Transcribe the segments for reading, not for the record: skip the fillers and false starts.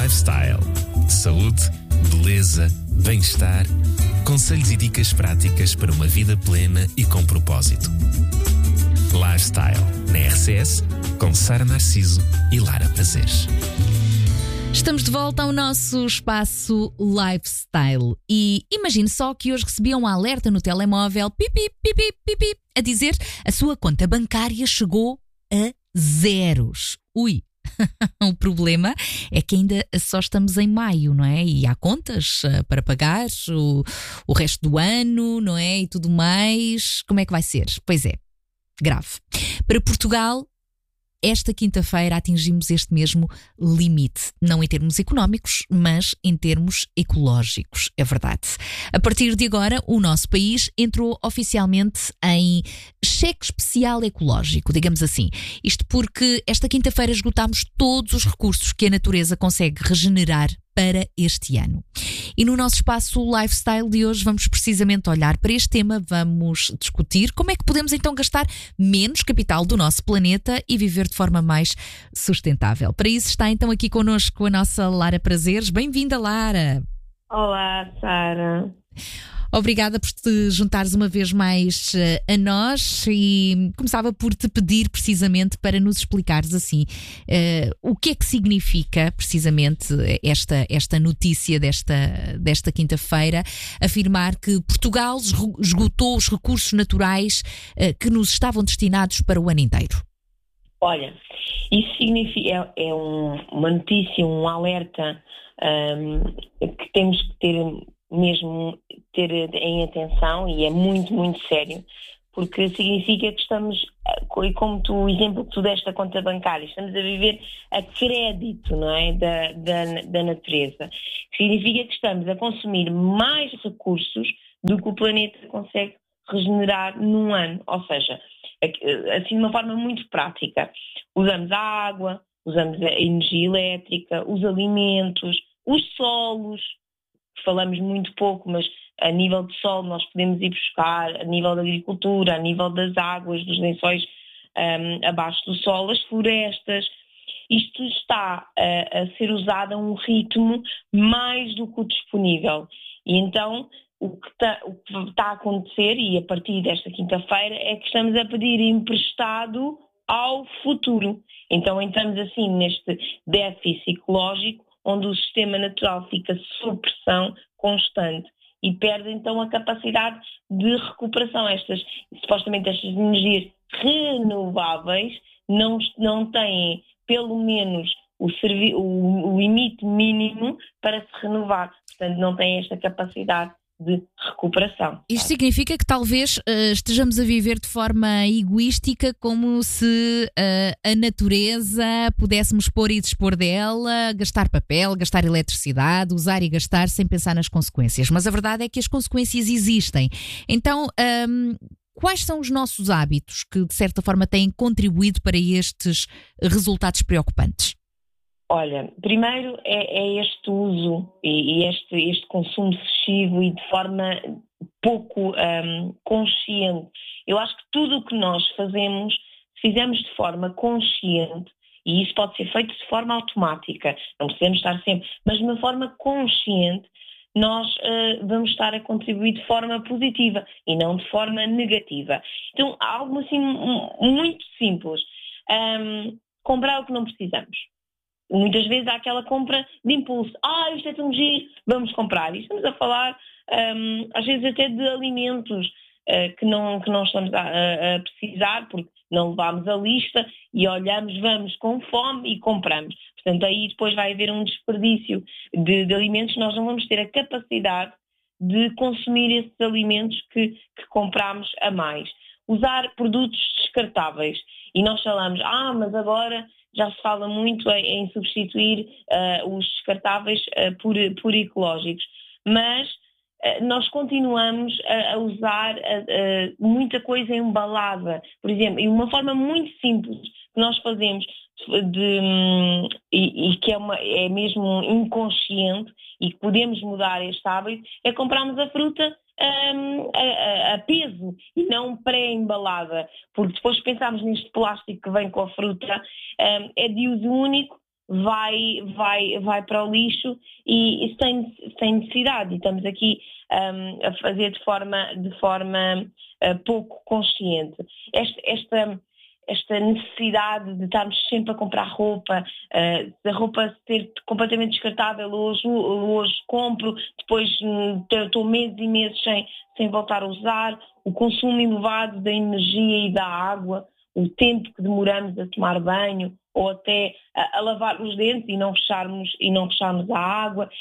Lifestyle. Saúde, beleza, bem-estar. Conselhos e dicas práticas para uma vida plena e com propósito. Lifestyle, na RCS, com Sara Narciso e Lara Prazeres. Estamos de volta ao nosso espaço Lifestyle. E imagine só que hoje recebi um alerta no telemóvel, pipi, pipi, pipi, a dizer a sua conta bancária chegou a zeros. Ui! O problema é que ainda só estamos em maio, não é? E há contas para pagar o resto do ano, não é? E tudo mais. Como é que vai ser? Pois é, grave. Para Portugal, esta quinta-feira atingimos este mesmo limite. Não em termos económicos, mas em termos ecológicos, é verdade. A partir de agora, o nosso país entrou oficialmente em cheque especial ecológico, digamos assim. Isto porque esta quinta-feira esgotámos todos os recursos que a natureza consegue regenerar para este ano. E no nosso espaço Lifestyle de hoje vamos precisamente olhar para este tema, vamos discutir como é que podemos então gastar menos capital do nosso planeta e viver de forma mais sustentável. Para isso está então aqui connosco a nossa Lara Prazeres. Bem-vinda, Lara! Olá, Sara! Obrigada por te juntares uma vez mais a nós e começava por te pedir precisamente para nos explicares assim o que é que significa precisamente esta notícia desta quinta-feira, afirmar que Portugal esgotou os recursos naturais que nos estavam destinados para o ano inteiro. Olha, isso significa, uma notícia, um alerta que temos que ter em atenção, e é muito, muito sério, porque significa que estamos, e como o exemplo que tu deste da conta bancária, estamos a viver a crédito, não é, da natureza. Significa que estamos a consumir mais recursos do que o planeta consegue regenerar num ano. Ou seja, assim de uma forma muito prática, usamos a água, usamos a energia elétrica, os alimentos, os solos. Falamos muito pouco, mas a nível de solo nós podemos ir buscar, a nível da agricultura, a nível das águas, dos lençóis abaixo do solo, as florestas. Isto está a ser usado a um ritmo mais do que o disponível. E então o que está a acontecer, e a partir desta quinta-feira, é que estamos a pedir emprestado ao futuro. Então entramos assim neste déficit ecológico, onde o sistema natural fica sob pressão constante e perde então a capacidade de recuperação. Supostamente estas energias renováveis não têm pelo menos o limite mínimo para se renovar, portanto não têm esta capacidade de recuperação. Isto significa que talvez estejamos a viver de forma egoística, como se a natureza pudéssemos pôr e dispor dela, gastar papel, gastar eletricidade, usar e gastar sem pensar nas consequências. Mas a verdade é que as consequências existem. Então, quais são os nossos hábitos que, de certa forma, têm contribuído para estes resultados preocupantes? Olha, primeiro é este uso e este consumo excessivo e de forma pouco consciente. Eu acho que tudo o que nós fazemos, se fizermos de forma consciente, e isso pode ser feito de forma automática, não precisamos estar sempre, mas de uma forma consciente, nós vamos estar a contribuir de forma positiva e não de forma negativa. Então, algo assim muito simples. Comprar o que não precisamos. Muitas vezes há aquela compra de impulso. Isto é tão giro, vamos comprar. E estamos a falar, às vezes até de alimentos que não estamos a precisar, porque não levámos a lista e olhamos, vamos com fome e compramos. Portanto, aí depois vai haver um desperdício de alimentos. Nós não vamos ter a capacidade de consumir esses alimentos que compramos a mais. Usar produtos descartáveis. E nós falamos, mas agora já se fala muito em substituir os descartáveis por ecológicos, mas nós continuamos a usar muita coisa embalada. Por exemplo, e uma forma muito simples que nós fazemos e que é mesmo inconsciente e que podemos mudar este hábito, é comprarmos a fruta a peso e não pré-embalada, porque depois pensamos neste plástico que vem com a fruta, é de uso único, vai para o lixo e sem necessidade. E estamos aqui a fazer de forma pouco consciente. Esta necessidade de estarmos sempre a comprar roupa, da roupa ser completamente descartável, hoje compro, depois estou meses e meses sem voltar a usar, o consumo elevado da energia e da água, o tempo que demoramos a tomar banho ou até a lavar os dentes e não fecharmos a água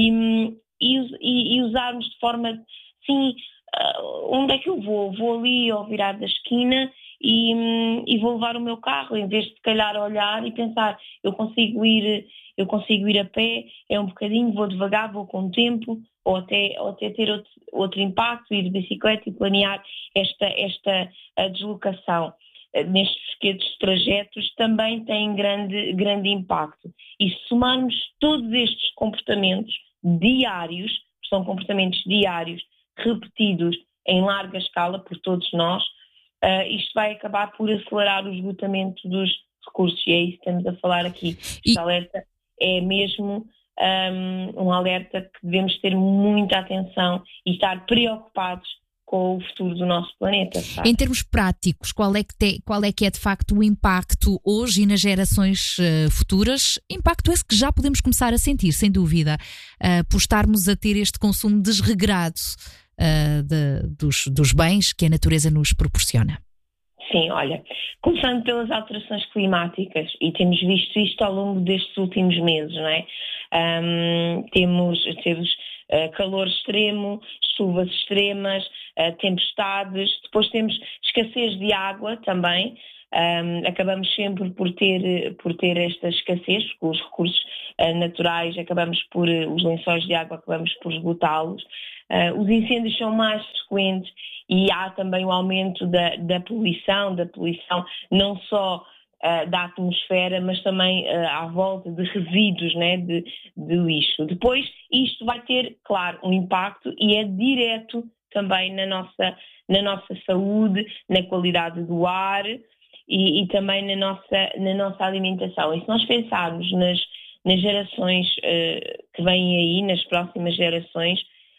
e usarmos de forma assim, onde é que eu vou? Vou ali ao virar da esquina e vou levar o meu carro, em vez de calhar olhar e pensar, eu consigo ir a pé, é um bocadinho, vou devagar, vou com tempo, ou até ter outro impacto, ir de bicicleta e planear esta deslocação nestes pequenos trajetos também tem grande impacto. E se somarmos todos estes comportamentos diários, que são comportamentos diários, repetidos em larga escala por todos nós, isto vai acabar por acelerar o esgotamento dos recursos. E é isso que estamos a falar aqui. Este alerta é mesmo um alerta que devemos ter muita atenção e estar preocupados com o futuro do nosso planeta. Sabe? Em termos práticos, qual é que é de facto o impacto hoje e nas gerações futuras? Impacto esse que já podemos começar a sentir, sem dúvida, por estarmos a ter este consumo desregrado dos bens que a natureza nos proporciona. Sim, olha, começando pelas alterações climáticas, e temos visto isto ao longo destes últimos meses, não é? Temos calor extremo, chuvas extremas, tempestades, depois temos escassez de água também. Acabamos sempre por ter esta escassez, com os recursos naturais, os lençóis de água acabamos por esgotá-los. Os incêndios são mais frequentes e há também o aumento da poluição não só da atmosfera, mas também à volta de resíduos, né, de lixo. Depois, isto vai ter, claro, um impacto e é direto também na nossa saúde, na qualidade do ar e também na nossa alimentação. E se nós pensarmos nas gerações que vêm aí, nas próximas gerações,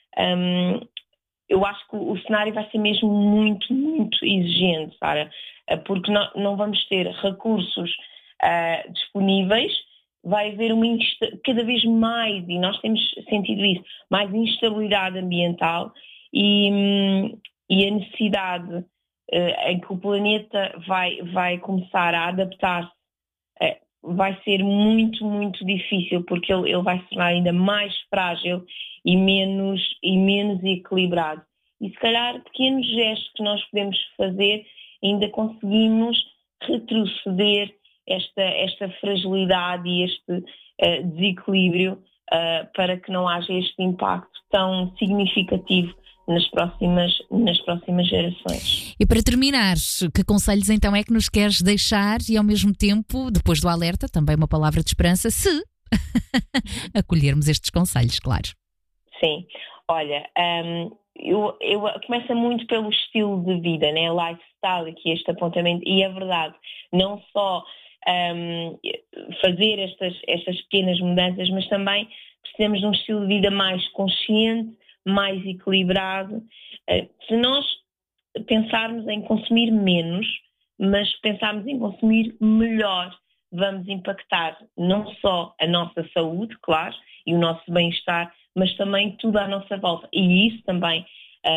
eu acho que o cenário vai ser mesmo muito, muito exigente, Sara, porque não vamos ter recursos disponíveis, vai haver cada vez mais, e nós temos sentido isso, mais instabilidade ambiental e a necessidade em que o planeta vai começar a adaptar-se vai ser muito, muito difícil, porque ele vai se tornar ainda mais frágil e menos equilibrado. E se calhar pequenos gestos que nós podemos fazer, ainda conseguimos retroceder esta fragilidade e este desequilíbrio para que não haja este impacto tão significativo nas próximas gerações. E para terminar, que conselhos então é que nos queres deixar e ao mesmo tempo, depois do alerta, também uma palavra de esperança, se acolhermos estes conselhos, claro. Sim, olha, eu começa muito pelo estilo de vida, né? Lifestyle, aqui este apontamento, e é verdade, não só fazer estas pequenas mudanças, mas também precisamos de um estilo de vida mais consciente, mais equilibrado. Se nós pensarmos em consumir menos, mas pensarmos em consumir melhor, vamos impactar não só a nossa saúde, claro, e o nosso bem-estar, mas também tudo à nossa volta. E isso também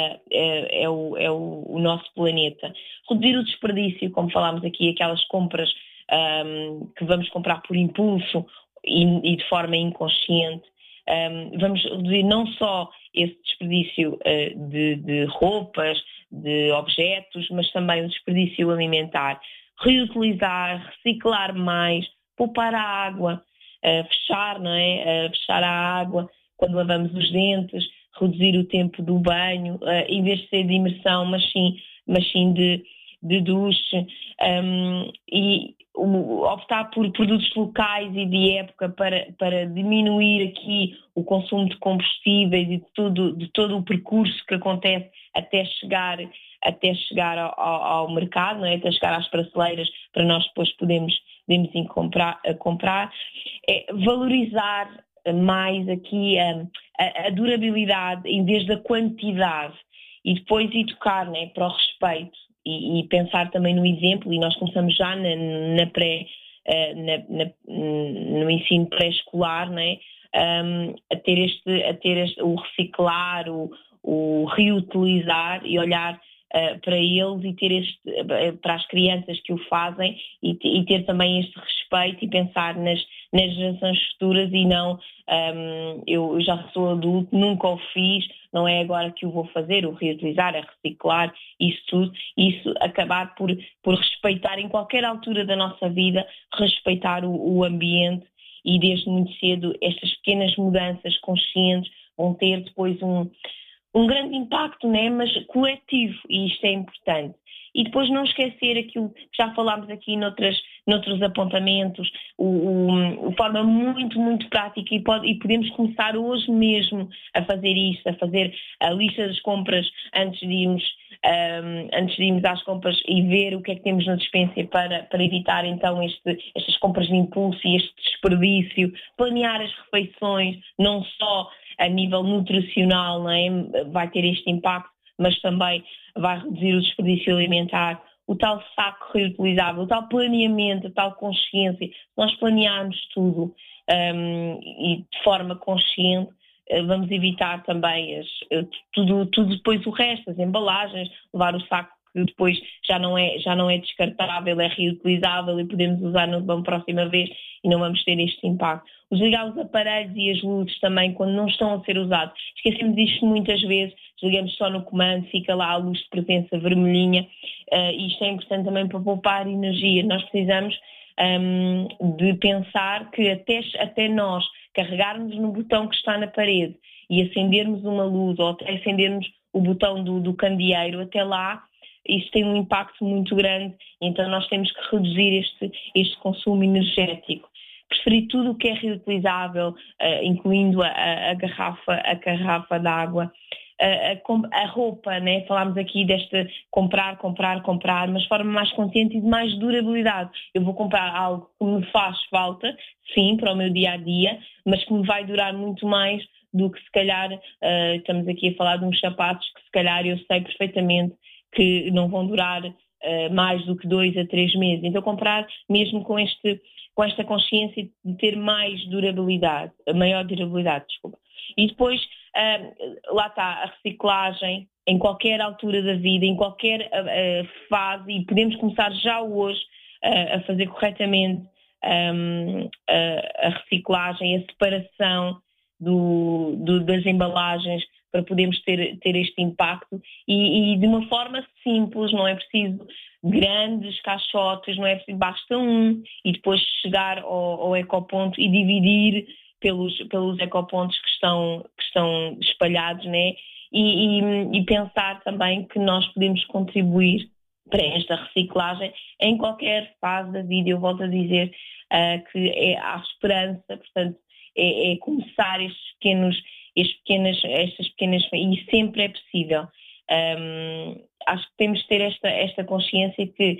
é o nosso planeta. Reduzir o desperdício, como falámos aqui, aquelas compras que vamos comprar por impulso e de forma inconsciente. Vamos reduzir não só esse desperdício de roupas, de objetos, mas também o desperdício alimentar. Reutilizar, reciclar mais, poupar a água, fechar, não é? Fechar a água quando lavamos os dentes, reduzir o tempo do banho, em vez de ser de imersão, mas sim de duche, e optar por produtos locais e de época para diminuir aqui o consumo de combustíveis e de todo o percurso que acontece até chegar ao mercado, não é? Até chegar às prateleiras, para nós depois podermos podemos ir comprar. É valorizar mais aqui a durabilidade em vez da quantidade, e depois educar, né, para o respeito e pensar também no exemplo, e nós começamos já no ensino pré-escolar, né, a ter o reciclar, o reutilizar e olhar para eles e ter para as crianças que o fazem e ter também este respeito e pensar nas gerações futuras e não eu já sou adulto, nunca o fiz, não é agora que o vou fazer, o reutilizar, a reciclar, isso tudo, isso acabar por respeitar em qualquer altura da nossa vida, respeitar o ambiente, e desde muito cedo estas pequenas mudanças conscientes vão ter depois um grande impacto, né? Mas coletivo, e isto é importante. E depois não esquecer aquilo que já falámos aqui noutros apontamentos, de forma muito, muito prática, e podemos começar hoje mesmo a fazer isto, a fazer a lista das compras antes de irmos às compras e ver o que é que temos na despensa para evitar então estas compras de impulso e este desperdício, planear as refeições, não só a nível nutricional, não é? Vai ter este impacto, mas também vai reduzir o desperdício alimentar, o tal saco reutilizável, o tal planeamento, a tal consciência. Nós planearmos tudo e de forma consciente, vamos evitar também tudo depois o resto, as embalagens, levar o saco que depois já não é descartável, é reutilizável e podemos usar na próxima vez e não vamos ter este impacto. Desligar os aparelhos e as luzes também quando não estão a ser usados. Esquecemos disto muitas vezes, desligamos só no comando, fica lá a luz de presença vermelhinha. Isto é importante também para poupar energia. Nós precisamos de pensar que até nós carregarmos no botão que está na parede e acendermos uma luz ou até acendermos o botão do candeeiro, até lá, isso tem um impacto muito grande, então nós temos que reduzir este consumo energético. Preferir tudo o que é reutilizável, incluindo a garrafa de água, a roupa, né? Falámos aqui desta comprar, mas de forma mais consciente e de mais durabilidade. Eu vou comprar algo que me faz falta, sim, para o meu dia-a-dia, mas que me vai durar muito mais do que se calhar, estamos aqui a falar de uns sapatos que se calhar eu sei perfeitamente que não vão durar mais do que 2 a 3 meses. Então comprar mesmo com esta consciência de ter mais durabilidade, maior durabilidade, desculpa. E depois, lá está, a reciclagem em qualquer altura da vida, em qualquer fase, e podemos começar já hoje a fazer corretamente a reciclagem, a separação das embalagens, para podermos ter este impacto e de uma forma simples, não é preciso grandes caixotes, não é preciso, basta um, e depois chegar ao ecoponto e dividir pelos ecopontos que estão espalhados, né? E pensar também que nós podemos contribuir para esta reciclagem em qualquer fase da vida. Eu volto a dizer que há esperança, portanto, é começar estas pequenas, e sempre é possível. Acho que temos de ter esta consciência que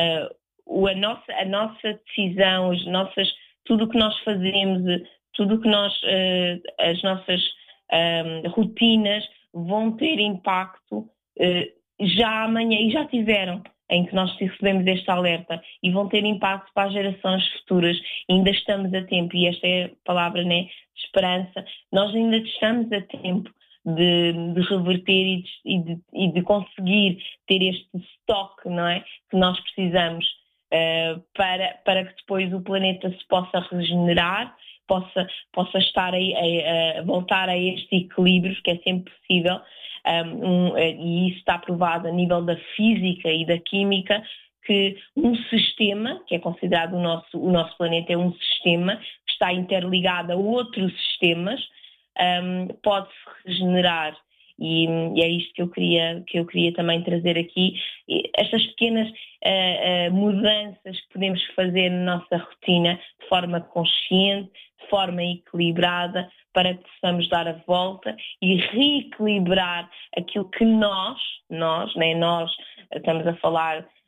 a nossa decisão, tudo o que nós fazemos, tudo o que as nossas rotinas vão ter impacto já amanhã, e já tiveram, em que nós recebemos este alerta, e vão ter impacto para as gerações futuras. Ainda estamos a tempo, e esta é a palavra, né, de esperança. Nós ainda estamos a tempo de reverter e de conseguir ter este estoque, não é, que nós precisamos para que depois o planeta se possa regenerar, possa estar a voltar a este equilíbrio, que é sempre possível. E isso está provado a nível da física e da química, que um sistema, que é considerado o nosso planeta é um sistema que está interligado a outros sistemas, pode-se regenerar. E é isto que eu queria também trazer aqui, estas pequenas mudanças que podemos fazer na nossa rotina de forma consciente, de forma equilibrada, para que possamos dar a volta e reequilibrar aquilo que nós estamos a falar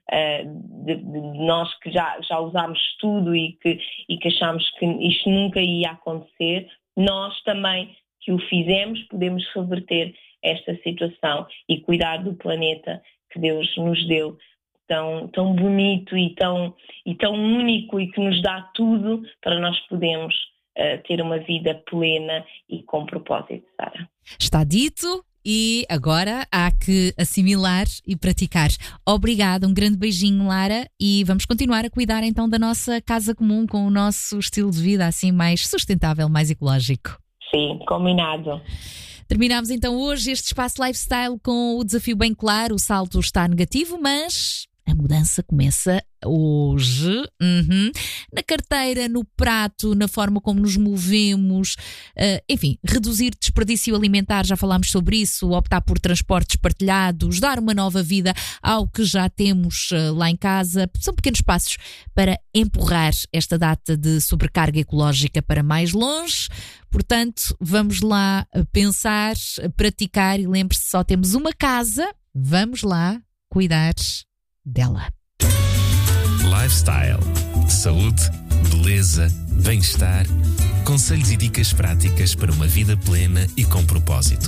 de nós que já usámos tudo e que achámos que isto nunca ia acontecer, nós também que o fizemos podemos reverter esta situação e cuidar do planeta que Deus nos deu, tão bonito e tão único, e que nos dá tudo para nós podermos ter uma vida plena e com propósito, Sara. Está dito. E agora há que assimilar e praticar. Obrigada, um grande beijinho, Lara, e vamos continuar a cuidar então da nossa casa comum com o nosso estilo de vida assim mais sustentável, mais ecológico. Sim, combinado. Terminamos então hoje este espaço lifestyle com o desafio bem claro: o salto está negativo, mas a mudança começa hoje. Na carteira, no prato, na forma como nos movemos, enfim, reduzir desperdício alimentar, já falámos sobre isso, optar por transportes partilhados, dar uma nova vida ao que já temos lá em casa. São pequenos passos para empurrar esta data de sobrecarga ecológica para mais longe. Portanto, vamos lá pensar, praticar, e lembre-se, só temos uma casa, vamos lá cuidar dela. Lifestyle, saúde, beleza, bem-estar, conselhos e dicas práticas para uma vida plena e com propósito.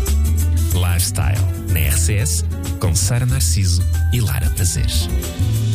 Lifestyle, na RCS, com Sara Narciso e Lara Prazeres.